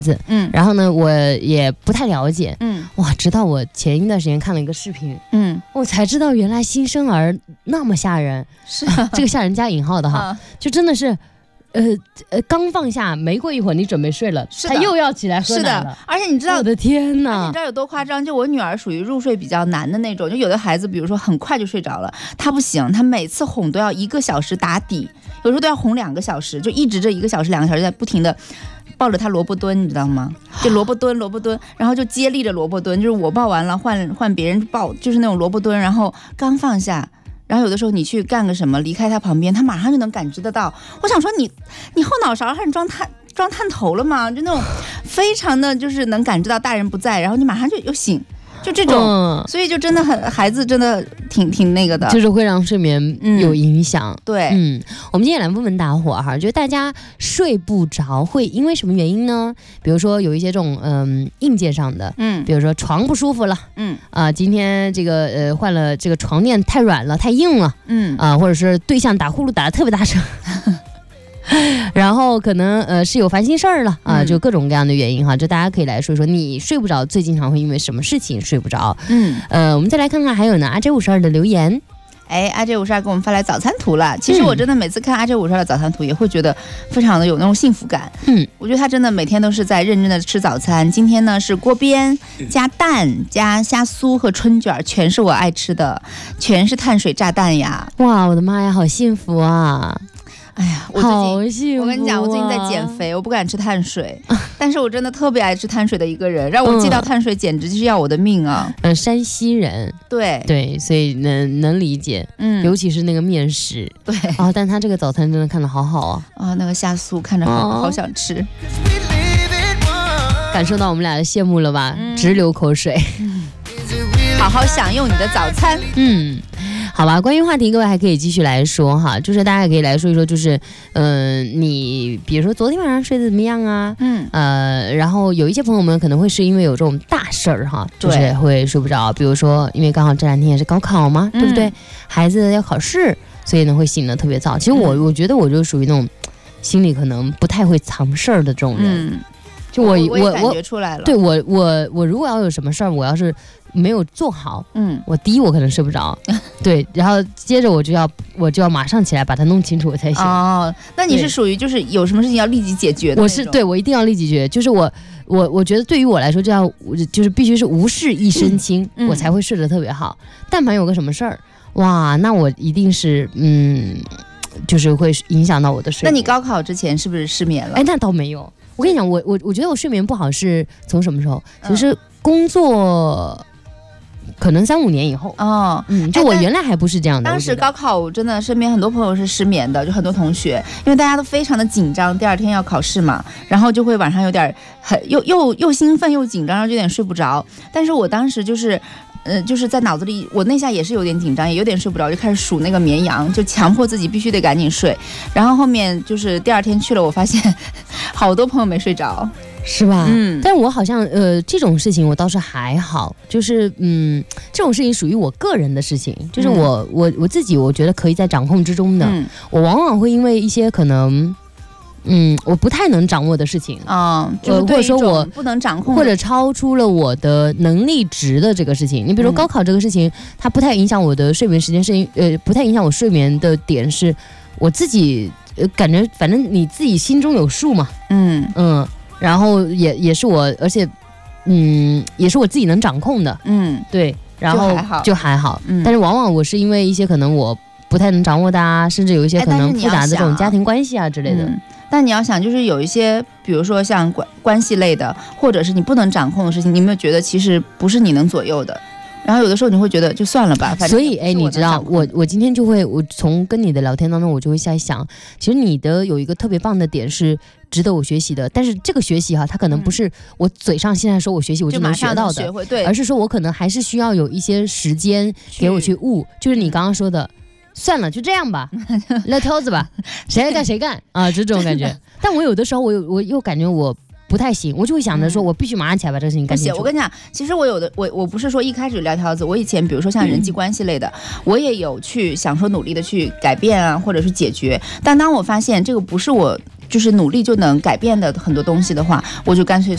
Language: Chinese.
然后呢，我也不太了解，哇，直到我前一段时间看了一个视频，我才知道原来新生儿那么吓人， 是这个吓人加引号的哈，就真的是。刚放下没过一会儿你准备睡了，他又要起来喝奶了。 是的，而且你知道， 我的天哪， 你知道有多夸张？就我女儿属于入睡比较难的那种，就有的孩子比如说很快就睡着了，她不行，她每次哄都要1个小时打底，有时候都要哄2个小时，就一直这1个小时2个小时在不停的抱着她萝卜蹲，你知道吗？就萝卜蹲，然后就接力着萝卜蹲，就是我抱完了换别人抱，就是那种萝卜蹲，然后刚放下。然后有的时候你去干个什么，离开他旁边，他马上就能感知得到。我想说你后脑勺还是装探头了吗？就那种非常的就是能感知到大人不在，然后你马上就又醒，就这种，所以就真的孩子真的挺那个的， 就是会让睡眠有影响。 对， 我们今天也来问问大伙哈，就是大家睡不着会因为什么原因呢？比如说有一些这种硬件上的，比如说床不舒服了，今天这个换了这个床垫太软了太硬了，或者是对象打呼噜打得特别大声。然后可能是有烦心事儿了啊，就各种各样的原因哈，就大家可以来说说你睡不着最经常会因为什么事情睡不着。我们再来看看还有呢，阿 J52的留言。 阿 J52给我们发来早餐图了。其实我真的每次看阿 J52的早餐图也会觉得非常的有那种幸福感。我觉得他真的每天都是在认真的吃早餐。今天呢是锅边加蛋加虾酥和春卷，全是我爱吃的，全是碳水炸弹呀！ 哇，我的妈呀，好幸福啊！ 哎呀，我跟你讲，我最近在减肥，我不敢吃碳水，但是我真的特别爱吃碳水的一个人，让我戒掉碳水简直就是要我的命啊！ 山西人，对，所以能理解，尤其是那个面食， 对啊，但他这个早餐真的看得好好啊， 那个虾酥看着好想吃， 感受到我们俩的羡慕了吧？直流口水， 好好享用你的早餐， 好吧，关于话题各位还可以继续来说哈，就是大家可以来说一说，就是你比如说昨天晚上睡得怎么样啊？然后有一些朋友们可能会是因为有这种大事儿哈，就是会睡不着，比如说因为刚好这2天也是高考嘛，对不对？孩子要考试，所以呢会醒得特别早。其实我觉得我就属于那种心里可能不太会藏事儿的这种人。就我感觉出来了， 对我如果要有什么事儿，我要是没有做好，我第一我可能睡不着，对，然后接着我就要马上起来把它弄清楚我才行。 那你是属于就是有什么事情要立即解决的？ 我一定要立即解决，就是我觉得对于我来说，就是必须是无事一身轻，我才会睡得特别好。但凡有个什么事儿，哇，那我一定是就是会影响到我的睡眠。 那你高考之前是不是失眠了？ 那倒没有。我跟你讲，我觉得我睡眠不好是从什么时候？其实工作可能3-5年以后。就我原来还不是这样的。 当时高考真的身边很多朋友是失眠的，就很多同学，因为大家都非常的紧张，第2天要考试嘛，然后就会晚上有点又兴奋又紧张，然后就有点睡不着。但是我当时就是在脑子里，我那下也是有点紧张，也有点睡不着，就开始数那个绵羊，就强迫自己必须得赶紧睡。然后后面就是第2天去了，我发现好多朋友没睡着， 是吧？但我好像这种事情我倒是还好，就是这种事情属于我个人的事情，就是我自己我觉得可以在掌控之中的。我往往会因为一些可能我不太能掌握的事情就是或者说我不能掌控或者超出了我的能力值的这个事情。你比如说高考这个事情，它不太影响我的睡眠时间，不太影响我睡眠的点是我自己感觉，反正你自己心中有数嘛。然后也是我，而且也是我自己能掌控的。对，然后就还好。但是往往我是因为一些可能我不太能掌握的啊，甚至有一些可能复杂的这种家庭关系啊之类的。 但你要想，就是有一些，比如说像关系类的，或者是你不能掌控的事情，你有没有觉得其实不是你能左右的？然后有的时候你会觉得就算了吧，反正。 所以你知道，我今天就会，我从跟你的聊天当中，我就会在想，其实你的有一个特别棒的点是值得我学习的，但是这个学习哈，它可能不是我嘴上现在说我学习我就能学到的， 对， 而是说我可能还是需要有一些时间给我去悟，就是你刚刚说的。算了，就这样吧，撂挑子吧，谁爱干谁干啊，就这种感觉。但我有的时候我又感觉我不太行，我就会想着说我必须马上起来把这个事情干清楚。 我跟你讲，其实我不是说一开始撂挑子，我以前比如说像人际关系类的，我也有去想说努力的去改变啊，或者是解决。但当我发现这个不是我就是努力就能改变的很多东西的话，我就干脆